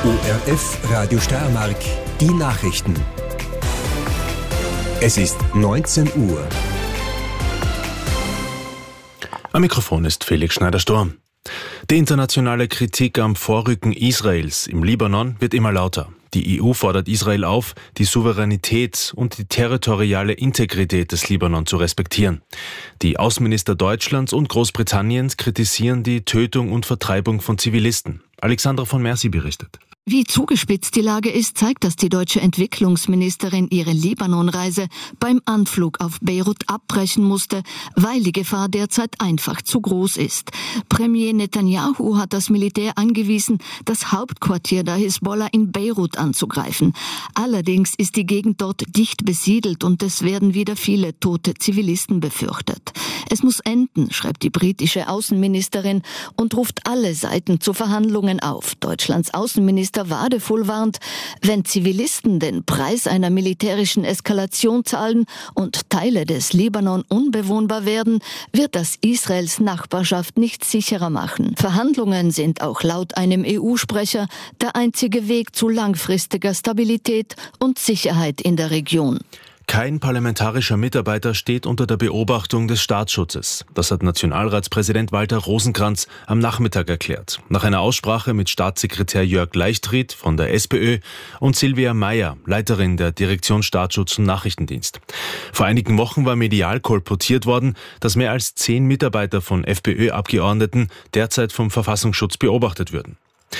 ORF Radio Steiermark, die Nachrichten. Es ist 19 Uhr. Am Mikrofon ist Felix Schneider-Sturm. Die internationale Kritik am Vorrücken Israels im Libanon wird immer lauter. Die EU fordert Israel auf, die Souveränität und die territoriale Integrität des Libanon zu respektieren. Die Außenminister Deutschlands und Großbritanniens kritisieren die Tötung und Vertreibung von Zivilisten. Alexandra von Mercy berichtet. Wie zugespitzt die Lage ist, zeigt, dass die deutsche Entwicklungsministerin ihre Libanon-Reise beim Anflug auf Beirut abbrechen musste, weil die Gefahr derzeit einfach zu groß ist. Premier Netanyahu hat das Militär angewiesen, das Hauptquartier der Hisbollah in Beirut anzugreifen. Allerdings ist die Gegend dort dicht besiedelt und es werden wieder viele tote Zivilisten befürchtet. Es muss enden, schreibt die britische Außenministerin und ruft alle Seiten zu Verhandlungen auf. Deutschlands Außenminister Wadefull warnt, wenn Zivilisten den Preis einer militärischen Eskalation zahlen und Teile des Libanon unbewohnbar werden, wird das Israels Nachbarschaft nicht sicherer machen. Verhandlungen sind auch laut einem EU-Sprecher der einzige Weg zu langfristiger Stabilität und Sicherheit in der Region. Kein parlamentarischer Mitarbeiter steht unter der Beobachtung des Staatsschutzes. Das hat Nationalratspräsident Walter Rosenkranz am Nachmittag erklärt. Nach einer Aussprache mit Staatssekretär Jörg Leichtfried von der SPÖ und Silvia Meyer, Leiterin der Direktion Staatsschutz und Nachrichtendienst. Vor einigen Wochen war medial kolportiert worden, dass mehr als 10 Mitarbeiter von FPÖ-Abgeordneten derzeit vom Verfassungsschutz beobachtet würden.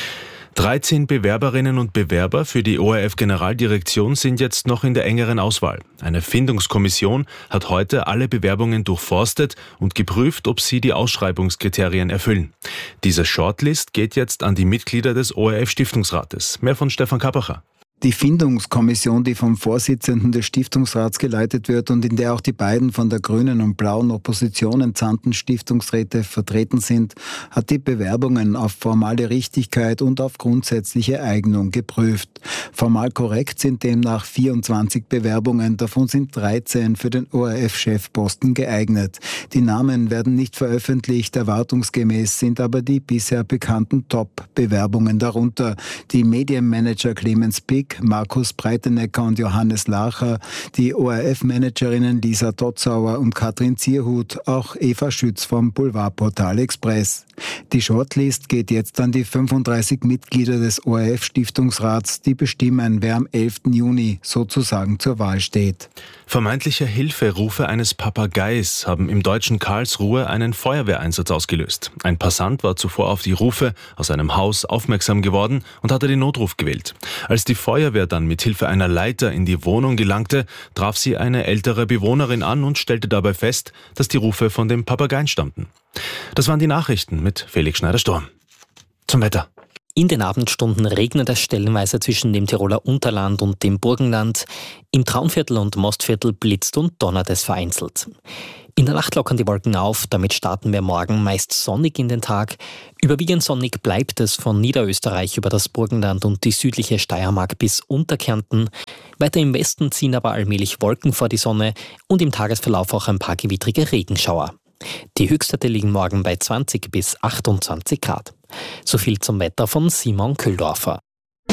13 Bewerberinnen und Bewerber für die ORF-Generaldirektion sind jetzt noch in der engeren Auswahl. Eine Findungskommission hat heute alle Bewerbungen durchforstet und geprüft, ob sie die Ausschreibungskriterien erfüllen. Diese Shortlist geht jetzt an die Mitglieder des ORF-Stiftungsrates. Mehr von Stefan Kappacher. Die Findungskommission, die vom Vorsitzenden des Stiftungsrats geleitet wird und in der auch die beiden von der grünen und blauen Opposition entsandten Stiftungsräte vertreten sind, hat die Bewerbungen auf formale Richtigkeit und auf grundsätzliche Eignung geprüft. Formal korrekt sind demnach 24 Bewerbungen, davon sind 13 für den ORF-Chefposten geeignet. Die Namen werden nicht veröffentlicht, erwartungsgemäß sind aber die bisher bekannten Top-Bewerbungen darunter. Die Medienmanager Clemens Pick, Markus Breitenecker und Johannes Lacher, die ORF-Managerinnen Lisa Dotzauer und Katrin Zierhut, auch Eva Schütz vom Boulevardportal Express. Die Shortlist geht jetzt an die 35 Mitglieder des ORF-Stiftungsrats, die bestimmen, wer am 11. Juni sozusagen zur Wahl steht. Vermeintliche Hilferufe eines Papageis haben im deutschen Karlsruhe einen Feuerwehreinsatz ausgelöst. Ein Passant war zuvor auf die Rufe aus einem Haus aufmerksam geworden und hatte den Notruf gewählt. Als die Feuerwehr dann mit Hilfe einer Leiter in die Wohnung gelangte, traf sie eine ältere Bewohnerin an und stellte dabei fest, dass die Rufe von dem Papageien stammten. Das waren die Nachrichten mit Felix Schneider-Sturm. Zum Wetter. In den Abendstunden regnet es stellenweise zwischen dem Tiroler Unterland und dem Burgenland. Im Traunviertel und Mostviertel blitzt und donnert es vereinzelt. In der Nacht lockern die Wolken auf, damit starten wir morgen meist sonnig in den Tag. Überwiegend sonnig bleibt es von Niederösterreich über das Burgenland und die südliche Steiermark bis Unterkärnten. Weiter im Westen ziehen aber allmählich Wolken vor die Sonne und im Tagesverlauf auch ein paar gewittrige Regenschauer. Die Höchstwerte liegen morgen bei 20 bis 28 Grad. So viel zum Wetter von Simon Köhldorfer.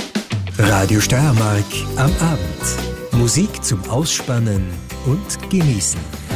Radio Steiermark am Abend. Musik zum Ausspannen und Genießen.